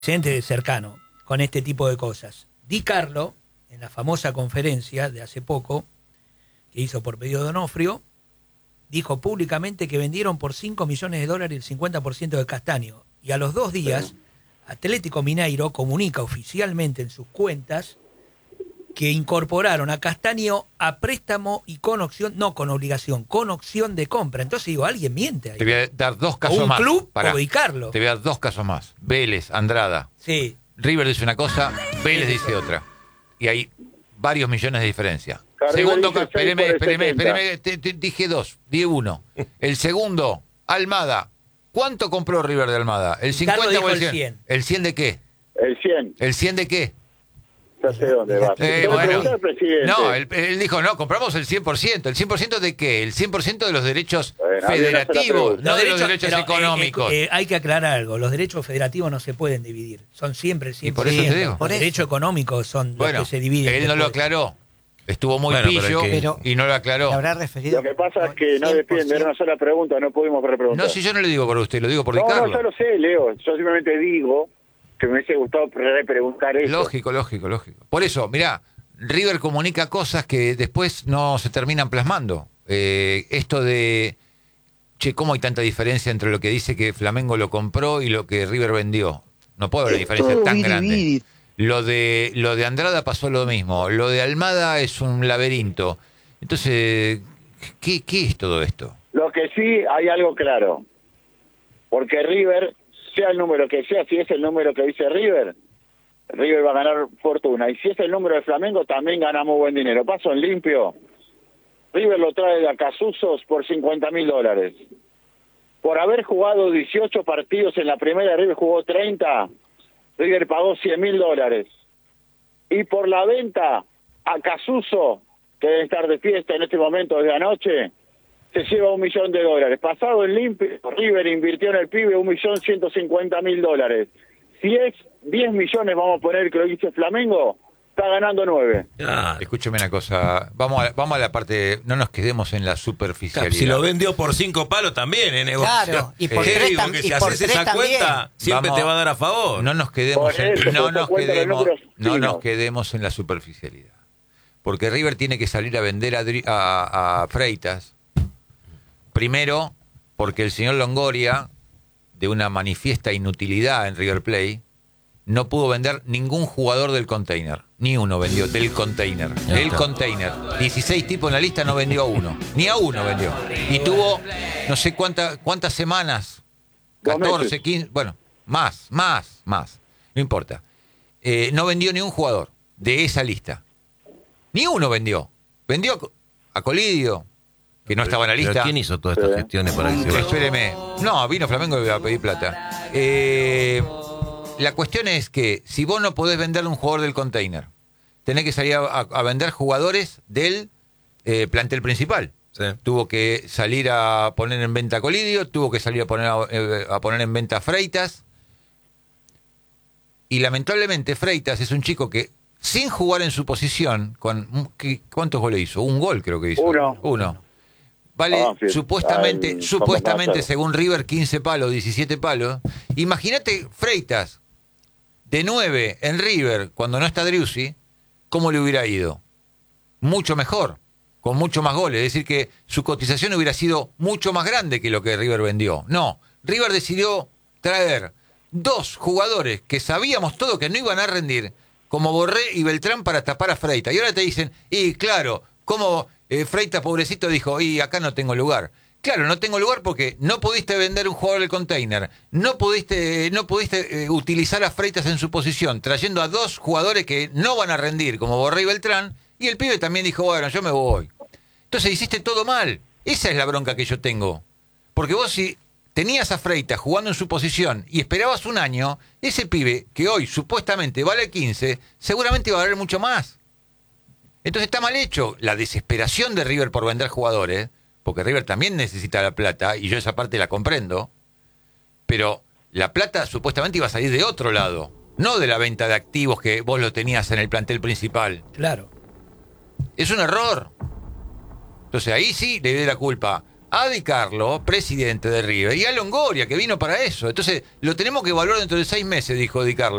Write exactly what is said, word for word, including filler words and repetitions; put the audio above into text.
Gente cercano con este tipo de cosas. Di Carlo, en la famosa conferencia de hace poco, que hizo por pedido de Donofrio, dijo públicamente que vendieron por cinco millones de dólares el cincuenta por ciento de Castaño. Y a los dos días, sí. Atlético Mineiro comunica oficialmente en sus cuentas que incorporaron a Castaño a préstamo y con opción, no con obligación, con opción de compra. Entonces digo, alguien miente ahí. Te voy a dar dos casos o un más. club Pará. o Di Carlo. Te voy a dar dos casos más. Vélez, Andrada. Sí. River dice una cosa, Vélez dice otra. Y hay varios millones de diferencia. Carrizo Segundo, dice espéreme, seis por espéreme, setenta. espéreme, te, te dije dos, di uno. El segundo, Almada. ¿Cuánto compró River de Almada? ¿El cincuenta Carlos o el dijo cien? el cien. ¿El cien de qué? El cien. ¿El cien de qué? Ya sé dónde va. Eh, Te lo bueno. preguntó el presidente. No, él, él dijo, no, compramos el cien por ciento. ¿El cien por ciento de qué? El cien por ciento de los derechos Bueno, había una sola federativos, pregunta. no de los derechos pero, eh, económicos. eh, eh, hay que aclarar algo, los derechos federativos no se pueden dividir, son siempre el cien por ciento. Y por eso te digo. Los Por eso. derechos económicos son Bueno, los que se dividen. él no lo después. aclaró. Estuvo muy Bueno, pero pillo es que- Pero- y no lo aclaró. ¿Le habrá referido? Lo que pasa es que no depende, era una sola pregunta, no pudimos repreguntar. No, si yo no le digo por usted, lo digo por no, Di no, Carlo. yo lo sé, Leo. Yo simplemente digo que me hubiese gustado repreguntar eso. Lógico, lógico, lógico. Por eso, mirá, River comunica cosas que después no se terminan plasmando. Eh, esto de, che, ¿cómo hay tanta diferencia entre lo que dice que Flamengo lo compró y lo que River vendió? No puede haber una Es diferencia todo tan viri, grande. viri. Lo de, lo de Andrada pasó lo mismo. Lo de Almada es un laberinto. Entonces, ¿qué, qué es todo esto? Lo que sí hay algo claro. Porque River, sea el número que sea, si es el número que dice River, River va a ganar fortuna. Y si es el número de Flamengo, también ganamos buen dinero. Paso en limpio. River lo trae de Acasusos por cincuenta mil dólares. Por haber jugado dieciocho partidos en la primera, River jugó treinta. River pagó cien mil dólares. Y por la venta, Acasuso, que debe estar de fiesta en este momento desde anoche, se lleva un millón de dólares. Pasado en limpio, River invirtió en el pibe un millón ciento cincuenta mil dólares. Si es diez millones, vamos a poner que lo dice Flamengo, está ganando nueve. Ah, Escúcheme una cosa, vamos a, vamos a la parte, no nos quedemos en la superficialidad. si lo vendió por cinco palos también es negocio. Claro, y por Eh, tres digo tam- que y si por haces tres esa también. cuenta, siempre Vamos, te va a dar a favor. No nos quedemos Por en, eso, no porque nos cuentan los quedemos, números no nos chinos. quedemos en la superficialidad. Porque River tiene que salir a vender a, Dri- a, a Freitas. Primero, porque el señor Longoria, de una manifiesta inutilidad en River Plate, no pudo vender ningún jugador del container. Ni uno vendió del container. El container. dieciséis tipos en la lista, no vendió a uno. Ni a uno vendió. Y tuvo no sé cuánta, cuántas semanas. Dos catorce, meses. quince, bueno, más, más, más. No importa. Eh, no vendió ni un jugador de esa lista. Ni uno vendió. Vendió a Colidio, que no estaba en la ¿Pero lista. quién hizo todas estas Sí. gestiones para que se vaya? Espéreme. No, vino Flamengo y iba a pedir plata. Eh, la cuestión es que si vos no podés vender un jugador del container, tenés que salir a, a vender jugadores del eh, plantel principal. Sí. Tuvo que salir a poner en venta a Colidio, tuvo que salir a poner, a, eh, a poner en venta a Freitas. Y lamentablemente Freitas es un chico que, sin jugar en su posición, con ¿qué- ¿cuántos goles hizo? Un gol creo que hizo. Uno. Uno. Vale, Ah, sí. supuestamente, Ay, supuestamente vamos a según River, quince palos, diecisiete palos. Imagínate Freitas, de nueve en River, cuando no está Driussi, ¿cómo le hubiera ido? Mucho mejor, con mucho más goles. Es decir, que su cotización hubiera sido mucho más grande que lo que River vendió. No, River decidió traer dos jugadores que sabíamos todo que no iban a rendir, como Borré y Beltrán, para tapar a Freitas. Y ahora te dicen, y claro, como eh, Freitas, pobrecito, dijo, y acá no tengo lugar. Claro, no tengo lugar porque no pudiste vender un jugador del container, no pudiste, no pudiste eh, utilizar a Freitas en su posición, trayendo a dos jugadores que no van a rendir, como Borré y Beltrán, y el pibe también dijo, bueno, yo me voy. Entonces hiciste todo mal. Esa es la bronca que yo tengo. Porque vos si tenías a Freitas jugando en su posición y esperabas un año, ese pibe, que hoy supuestamente vale quince, seguramente va a valer mucho más. Entonces está mal hecho la desesperación de River por vender jugadores, porque River también necesita la plata, y yo esa parte la comprendo, pero la plata supuestamente iba a salir de otro lado, no de la venta de activos que vos lo tenías en el plantel principal. Claro. Es un error. Entonces ahí sí le doy la culpa a Di Carlo, presidente de River, y a Longoria, que vino para eso. Entonces, lo tenemos que evaluar dentro de seis meses, dijo Di Carlo.